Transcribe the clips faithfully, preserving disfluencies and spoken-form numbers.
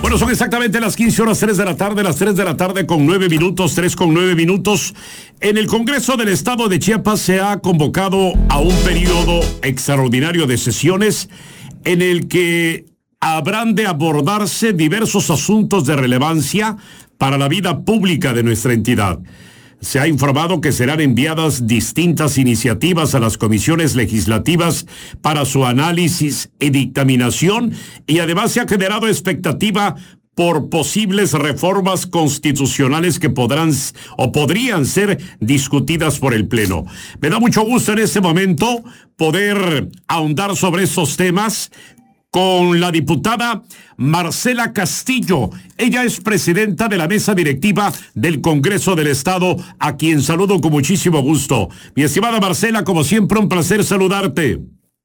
Bueno, son exactamente las quince horas, tres de la tarde, las tres de la tarde con nueve minutos, tres con nueve minutos. En el Congreso del Estado de Chiapas se ha convocado a un periodo extraordinario de sesiones en el que habrán de abordarse diversos asuntos de relevancia para la vida pública de nuestra entidad. Se ha informado que serán enviadas distintas iniciativas a las comisiones legislativas para su análisis y dictaminación, y además se ha generado expectativa por posibles reformas constitucionales que podrán o podrían ser discutidas por el Pleno. Me da mucho gusto en este momento poder ahondar sobre estos temas con la diputada Marcela Castillo. Ella es presidenta de la mesa directiva del Congreso del Estado, a quien saludo con muchísimo gusto. Mi estimada Marcela, como siempre, un placer saludarte.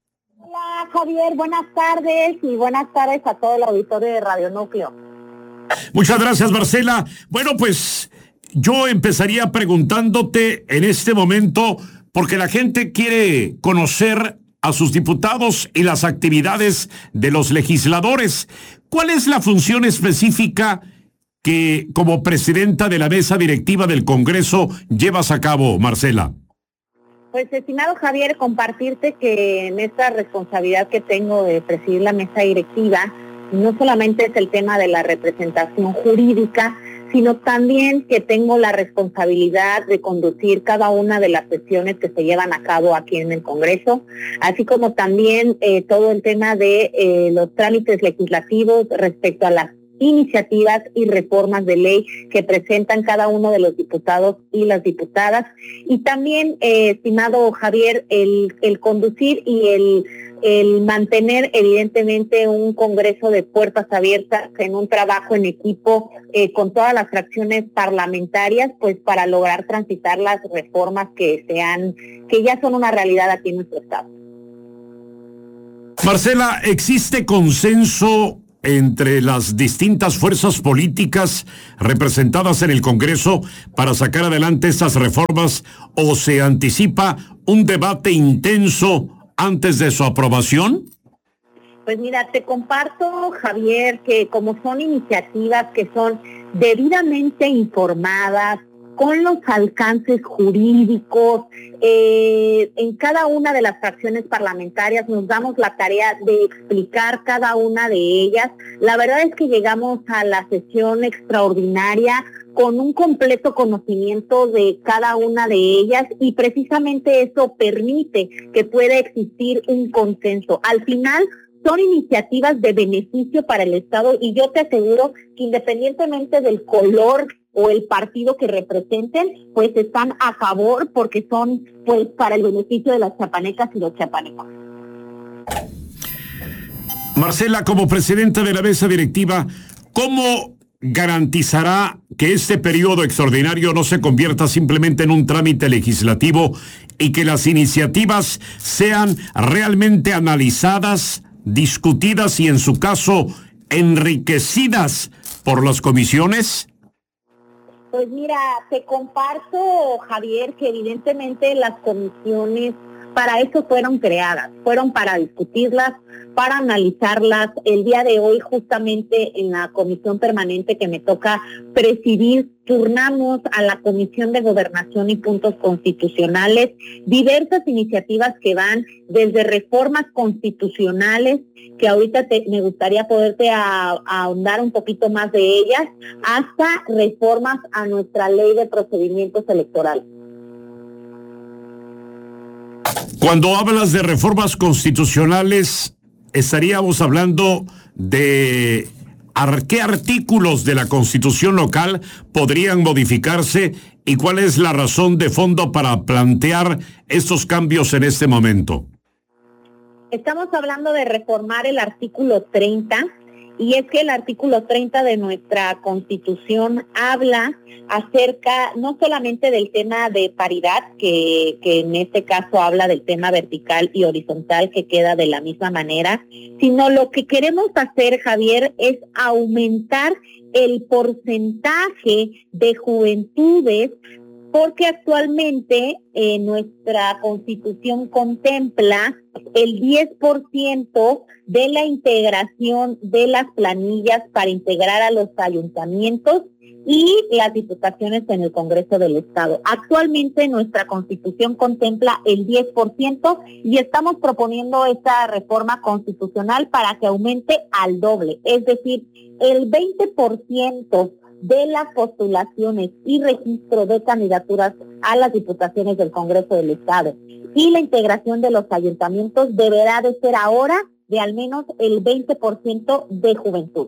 Hola, Javier, buenas tardes y buenas tardes a todo el auditorio de Radio Núcleo. Muchas gracias, Marcela. Bueno, pues yo empezaría preguntándote en este momento, porque la gente quiere conocer a sus diputados y las actividades de los legisladores. ¿Cuál es la función específica que, como presidenta de la mesa directiva del Congreso, llevas a cabo, Marcela? Pues, estimado Javier, compartirte que en esta responsabilidad que tengo de presidir la mesa directiva, no solamente es el tema de la representación jurídica, sino también que tengo la responsabilidad de conducir cada una de las sesiones que se llevan a cabo aquí en el Congreso, así como también eh, todo el tema de eh, los trámites legislativos respecto a las iniciativas y reformas de ley que presentan cada uno de los diputados y las diputadas. Y también, eh, estimado Javier, el, el conducir y el el mantener evidentemente un Congreso de puertas abiertas en un trabajo en equipo eh, con todas las fracciones parlamentarias, pues para lograr transitar las reformas que sean, que ya son una realidad aquí en nuestro estado. Marcela, ¿existe consenso entre las distintas fuerzas políticas representadas en el Congreso para sacar adelante estas reformas, o se anticipa un debate intenso antes de su aprobación? Pues mira, te comparto, Javier, que como son iniciativas que son debidamente informadas, con los alcances jurídicos, eh, en cada una de las fracciones parlamentarias nos damos la tarea de explicar cada una de ellas. La verdad es que llegamos a la sesión extraordinaria con un completo conocimiento de cada una de ellas, y precisamente eso permite que pueda existir un consenso. Al final son iniciativas de beneficio para el Estado, y yo te aseguro que independientemente del color o el partido que representen, pues están a favor porque son pues para el beneficio de las chiapanecas y los chiapanecos. Marcela, como presidenta de la mesa directiva, ¿cómo garantizará que este periodo extraordinario no se convierta simplemente en un trámite legislativo y que las iniciativas sean realmente analizadas, discutidas y, en su caso, enriquecidas por las comisiones? Pues mira, te comparto, Javier, que evidentemente las comisiones para eso fueron creadas, fueron para discutirlas, para analizarlas. El día de hoy, justamente en la comisión permanente que me toca presidir, turnamos a la Comisión de Gobernación y Puntos Constitucionales diversas iniciativas que van desde reformas constitucionales, que ahorita te, me gustaría poderte a, a ahondar un poquito más de ellas, hasta reformas a nuestra ley de procedimientos electorales. Cuando hablas de reformas constitucionales, estaríamos hablando de qué artículos de la Constitución local podrían modificarse y cuál es la razón de fondo para plantear estos cambios en este momento. Estamos hablando de reformar el artículo treinta, y es que el artículo treinta de nuestra Constitución habla acerca no solamente del tema de paridad, que, que en este caso habla del tema vertical y horizontal, que queda de la misma manera, sino lo que queremos hacer, Javier, es aumentar el porcentaje de juventudes porque actualmente eh, nuestra Constitución contempla el diez por ciento de la integración de las planillas para integrar a los ayuntamientos y las diputaciones en el Congreso del Estado. Actualmente nuestra Constitución contempla el diez por ciento y estamos proponiendo esta reforma constitucional para que aumente al doble, es decir, el veinte por ciento de las postulaciones y registro de candidaturas a las diputaciones del Congreso del Estado y la integración de los ayuntamientos deberá de ser ahora de al menos el veinte por ciento de juventud.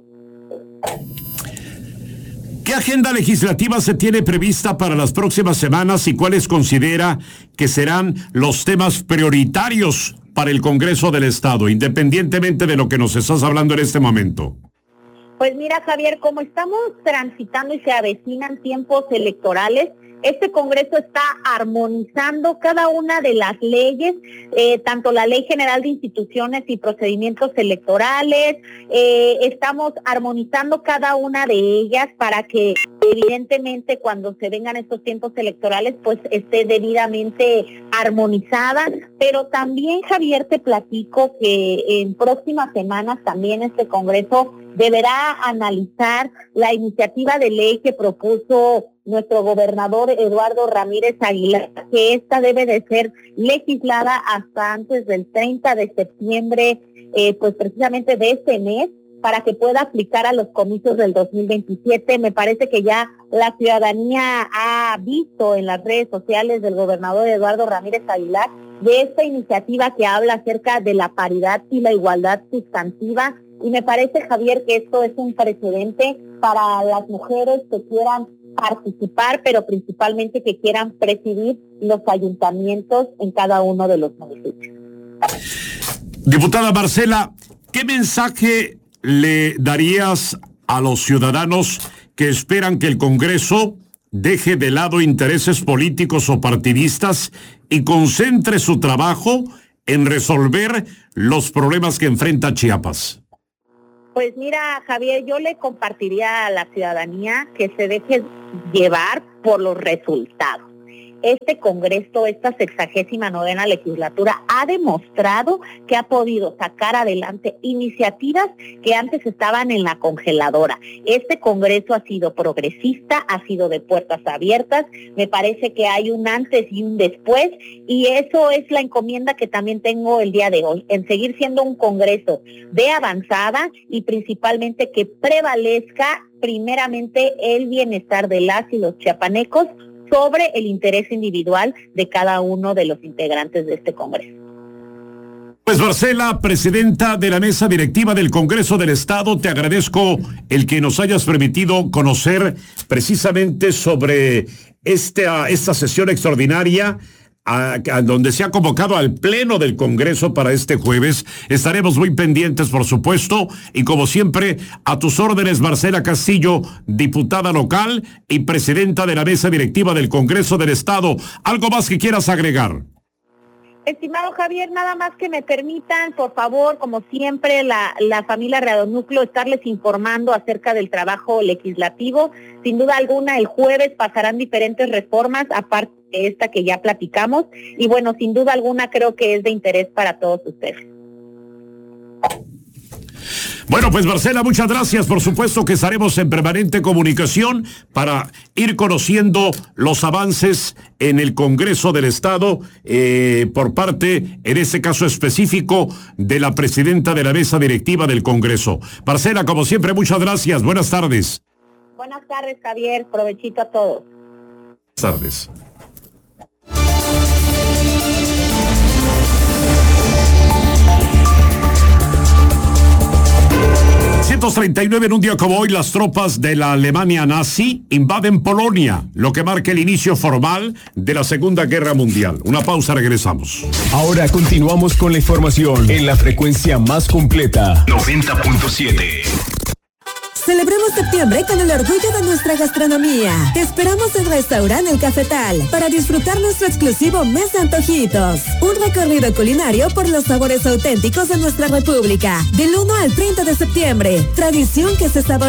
¿Qué agenda legislativa se tiene prevista para las próximas semanas y cuáles considera que serán los temas prioritarios para el Congreso del Estado, independientemente de lo que nos estás hablando en este momento? Pues mira, Javier, como estamos transitando y se avecinan tiempos electorales, este Congreso está armonizando cada una de las leyes, eh, tanto la Ley General de Instituciones y Procedimientos Electorales, eh, estamos armonizando cada una de ellas para que evidentemente cuando se vengan estos tiempos electorales pues esté debidamente armonizada, pero también, Javier, te platico que en próximas semanas también este Congreso deberá analizar la iniciativa de ley que propuso nuestro gobernador Eduardo Ramírez Aguilar, que esta debe de ser legislada hasta antes del treinta de septiembre, eh, pues precisamente de este mes, para que pueda aplicar a los comicios del dos mil veintisiete. Me parece que ya la ciudadanía ha visto en las redes sociales del gobernador Eduardo Ramírez Aguilar de esta iniciativa que habla acerca de la paridad y la igualdad sustantiva. Y me parece, Javier, que esto es un precedente para las mujeres que quieran participar, pero principalmente que quieran presidir los ayuntamientos en cada uno de los municipios. Diputada Marcela, ¿qué mensaje le darías a los ciudadanos que esperan que el Congreso deje de lado intereses políticos o partidistas y concentre su trabajo en resolver los problemas que enfrenta Chiapas? Pues mira, Javier, yo le compartiría a la ciudadanía que se deje llevar por los resultados. Este Congreso, esta sexagésima novena legislatura, ha demostrado que ha podido sacar adelante iniciativas que antes estaban en la congeladora. Este Congreso ha sido progresista, ha sido de puertas abiertas. Me parece que hay un antes y un después, y eso es la encomienda que también tengo el día de hoy, en seguir siendo un Congreso de avanzada y principalmente que prevalezca primeramente el bienestar de las y los chiapanecos sobre el interés individual de cada uno de los integrantes de este Congreso. Pues Marcela, presidenta de la mesa directiva del Congreso del Estado, te agradezco el que nos hayas permitido conocer precisamente sobre esta, esta sesión extraordinaria A, a donde se ha convocado al Pleno del Congreso para este jueves. Estaremos muy pendientes, por supuesto, y como siempre, a tus órdenes, Marcela Castillo, diputada local y presidenta de la mesa directiva del Congreso del Estado. ¿Algo más que quieras agregar? Estimado Javier, nada más que me permitan, por favor, como siempre, la, la familia Radionúcleo, estarles informando acerca del trabajo legislativo. Sin duda alguna, el jueves pasarán diferentes reformas, aparte de esta que ya platicamos, y bueno, sin duda alguna creo que es de interés para todos ustedes. Bueno, pues Marcela, muchas gracias. Por supuesto que estaremos en permanente comunicación para ir conociendo los avances en el Congreso del Estado eh, por parte, en este caso específico, de la presidenta de la mesa directiva del Congreso. Marcela, como siempre, muchas gracias. Buenas tardes. Buenas tardes, Javier. Provechito a todos. Buenas tardes. ciento treinta y nueve, en un día como hoy, las tropas de la Alemania nazi invaden Polonia, lo que marca el inicio formal de la Segunda Guerra Mundial. Una pausa, regresamos. Ahora continuamos con la información en la frecuencia más completa, noventa punto siete. Celebremos septiembre con el orgullo de nuestra gastronomía. Te esperamos en Restaurante El Cafetal para disfrutar nuestro exclusivo mes de antojitos. Un recorrido culinario por los sabores auténticos de nuestra república. Del uno al treinta de septiembre. Tradición que se saborea.. Saborea. Restaurante El Cafetal, del Hotel Loma Real.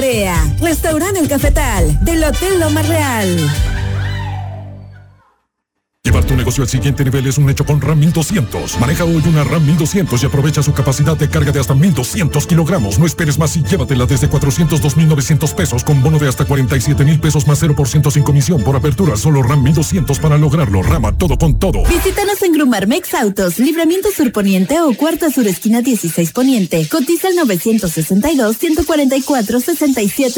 Llevar tu negocio al siguiente nivel es un hecho con RAM mil doscientos. Maneja hoy una RAM mil doscientos y aprovecha su capacidad de carga de hasta mil doscientos kilogramos. No esperes más y llévatela desde cuatrocientos dos mil novecientos pesos con bono de hasta cuarenta y siete mil pesos más cero por ciento sin comisión por apertura. Solo RAM mil doscientos para lograrlo. Rama, todo con todo. Visítanos en Grumarmex Autos, Libramiento Sur Poniente o Cuarta Sur Esquina dieciséis Poniente. Cotiza el novecientos sesenta y dos, ciento cuarenta y cuatro, sesenta y siete